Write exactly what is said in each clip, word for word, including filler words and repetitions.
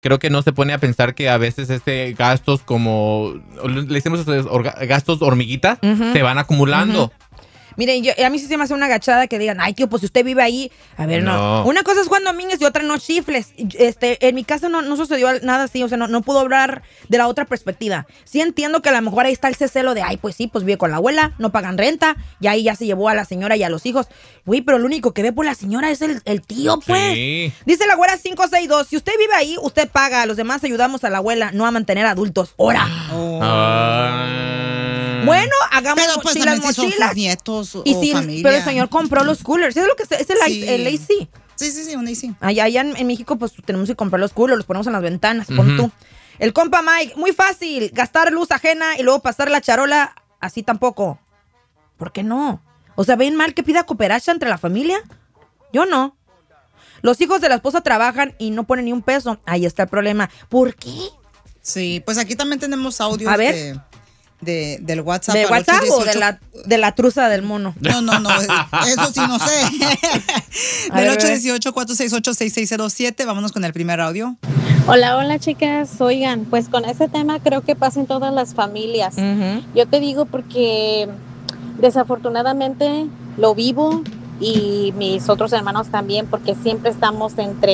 creo que no se pone a pensar que a veces este gastos como, le decimos gastos hormiguitas, uh-huh. se van acumulando. Uh-huh. Miren, yo, a mí sí se me hace una agachada que digan, ay, tío, pues si usted vive ahí. A ver, no. no. Una cosa es Juan Domínguez y otra no chifles. Este, en mi casa no, no sucedió nada así, o sea, no, no puedo hablar de la otra perspectiva. Sí entiendo que a lo mejor ahí está el celo de, ay, pues sí, pues vive con la abuela, no pagan renta, y ahí ya se llevó a la señora y a los hijos. Güey, pero lo único que ve por la señora es el, el tío, pues. Sí. Dice la güera cinco seis dos, si usted vive ahí, usted paga, a los demás ayudamos a la abuela, no a mantener adultos. ¡Hora! Oh. Ah. Bueno, hagamos pero, pues, mochilas, si son mochilas. sus nietos o y si familia. Pero el señor compró los coolers. Es lo que es el, sí. el A C. Sí, sí, sí, un A C. Allá, allá en, en México, pues tenemos que comprar los coolers, los ponemos en las ventanas, uh-huh. pon tú. El compa Mike, muy fácil, gastar luz ajena y luego pasar la charola, así tampoco. ¿Por qué no? O sea, ¿ven mal que pida cooperacha entre la familia? Yo no. Los hijos de la esposa trabajan y no ponen ni un peso. Ahí está el problema. ¿Por qué? Sí, pues aquí también tenemos audios A ver. de... De, del WhatsApp. ¿De WhatsApp o de la, de la truza del mono? No, no, no, eso sí no sé. Del ocho uno ocho, cuatro seis ocho, seis seis cero siete, vámonos con el primer audio. Hola, hola chicas, oigan, pues con ese tema creo que pasa en todas las familias. Uh-huh. Yo te digo porque desafortunadamente lo vivo y mis otros hermanos también, porque siempre estamos entre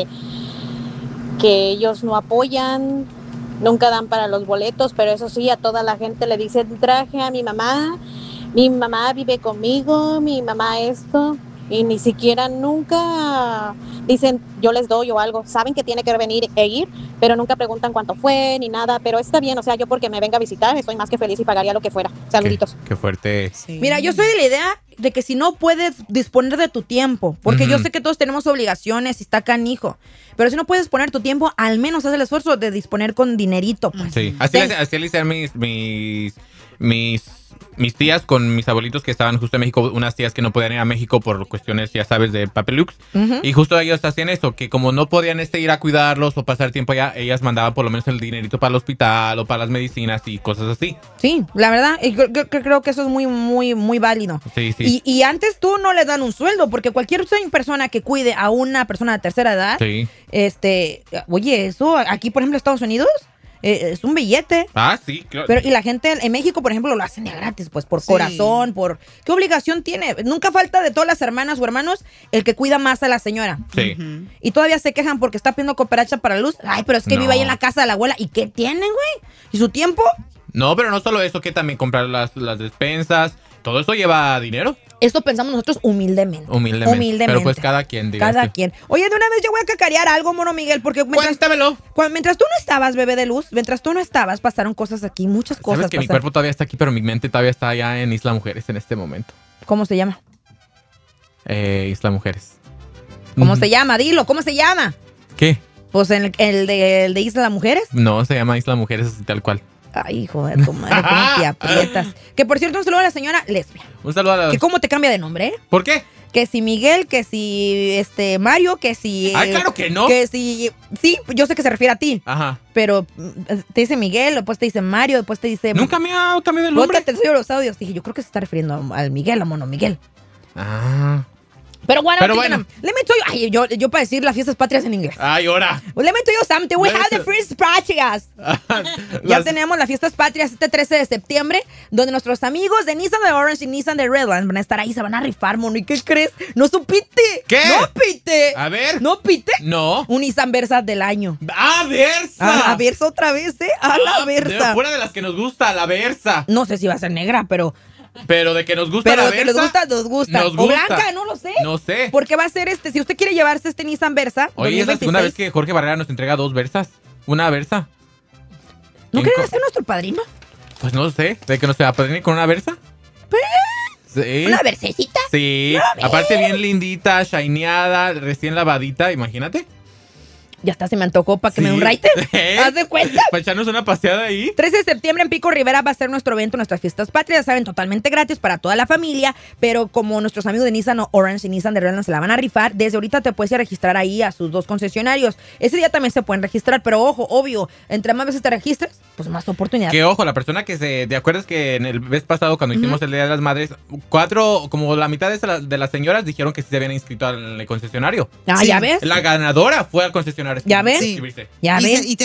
que ellos no apoyan, nunca dan para los boletos, pero eso sí, a toda la gente le dicen, traje a mi mamá, mi mamá vive conmigo, mi mamá esto, y ni siquiera nunca dicen, yo les doy o algo, saben que tiene que venir e ir, pero nunca preguntan cuánto fue, ni nada, pero está bien, o sea, yo porque me venga a visitar, estoy más que feliz y pagaría lo que fuera. Saluditos. Qué, qué fuerte. Sí. Mira, yo soy de la idea de que si no puedes disponer de tu tiempo, porque uh-huh. yo sé que todos tenemos obligaciones y está canijo, pero si no puedes poner tu tiempo, al menos haz el esfuerzo de disponer con dinerito. Pues. Sí, así, así, así le hicieron mis, mis, mis, mis tías con mis abuelitos que estaban justo en México, unas tías que no podían ir a México por cuestiones, ya sabes, de papelux, uh-huh. y justo ellos hacían eso, que como no podían este, ir a cuidarlos o pasar tiempo allá, ellas mandaban por lo menos el dinerito para el hospital o para las medicinas y cosas así. Sí, la verdad, yo, yo, yo creo que eso es muy, muy, muy válido. Sí, sí. Y, y antes tú no le dan un sueldo, porque cualquier persona que cuide a una persona de tercera edad, sí. este, oye, eso aquí, por ejemplo, en Estados Unidos, eh, es un billete. Ah, sí, claro. Pero, y la gente en México, por ejemplo, lo hacen de gratis, pues, por sí. corazón, por... ¿Qué obligación tiene? Nunca falta de todas las hermanas o hermanos el que cuida más a la señora. Sí. Uh-huh. Y todavía se quejan porque está pidiendo cooperacha para la luz. Ay, pero es que no. vive ahí en la casa de la abuela. ¿Y qué tienen, güey? ¿Y su tiempo? No, pero no solo eso, que también comprar las, las despensas. Todo eso lleva dinero. Esto pensamos nosotros humildemente. Humildemente. Humildemente. Pero pues cada quien, diga. Cada quien. Oye, de una vez yo voy a cacarear algo, mono Miguel, porque mientras, cuéntamelo. Cuando, mientras tú no estabas, bebé de luz, mientras tú no estabas, pasaron cosas aquí, muchas cosas. Sabes que pasaron. Mi cuerpo todavía está aquí, pero mi mente todavía está allá en Isla Mujeres en este momento. ¿Cómo se llama? Eh, Isla Mujeres. ¿Cómo mm. se llama? Dilo, ¿cómo se llama? ¿Qué? Pues el, el, de, el de Isla Mujeres. No, se llama Isla Mujeres así tal cual. Ay, hijo de tu madre, cómo te aprietas. Que por cierto, un saludo a la señora Lesbia. Un saludo a la... Que cómo te cambia de nombre, ¿eh? ¿Por qué? Que si Miguel, que si este Mario, que si... ¡Ay, claro que no! Que si... Sí, yo sé que se refiere a ti. Ajá. Pero te dice Miguel, después te dice Mario, después te dice... Nunca me ha cambiado el nombre. Te enseño los audios. Dije, yo creo que se está refiriendo al Miguel, a Mono Miguel. Ah... Pero bueno, Pero bueno. let me tell you, ay, yo, yo para decir las fiestas patrias en inglés. Ay, ahora. Well, let me tell you something. We have the fiestas patrias. Ya tenemos las fiestas patrias este trece de septiembre, donde nuestros amigos de Nissan de Orange y Nissan de Redland van a estar ahí, se van a rifar, mono. ¿Y qué crees? ¿No supiste? ¿Qué? ¿No pite? A ver. ¿No pite? No. Un Nissan Versa del año. ¡Ah, Versa! A la Versa otra vez, ¿eh? A la ah, Versa. De fuera de las que nos gusta, la Versa. No sé si va a ser negra, pero... Pero de que nos gusta Pero la de que Versa. nos gusta, nos gusta. Nos gusta. O blanca, no lo sé. No sé. Porque va a ser este, si usted quiere llevarse este Nissan Versa. Oye, es la segunda vez que Jorge Barrera nos entrega dos Versas. Una Versa. ¿No quiere ser nuestro padrino? Pues no sé. ¿De que nos va a padrinar con una Versa? Sí. ¿Una versecita? Sí. Aparte bien lindita, shineada, recién lavadita, imagínate. Ya está, se me antojó para que sí. me dé un raite. ¿Eh? ¿Haz de cuenta? Para echarnos una paseada ahí. trece de septiembre en Pico Rivera va a ser nuestro evento, nuestras fiestas patrias, saben, totalmente gratis para toda la familia, pero como nuestros amigos de Nissan Orange y Nissan de Redland se la van a rifar, desde ahorita te puedes ir a registrar ahí a sus dos concesionarios. Ese día también se pueden registrar, pero ojo, obvio, entre más veces te registres, pues más oportunidades. Que ojo, la persona que se... ¿Te acuerdas que en el mes pasado cuando hicimos uh-huh. el Día de las Madres, cuatro, como la mitad de, esa, de las señoras dijeron que sí se habían inscrito al concesionario? Ah, sí. ¿ya ves? La ganadora fue al concesionario para ¿Ya ves? inscribirse. ¿Ya y, ves? se, y te